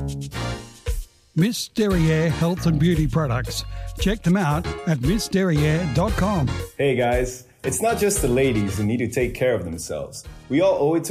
Miss Derriere Health and Beauty Products. Check them out at missderriere.com. Hey guys, it's not just the ladies who need to take care of themselves. We all owe it to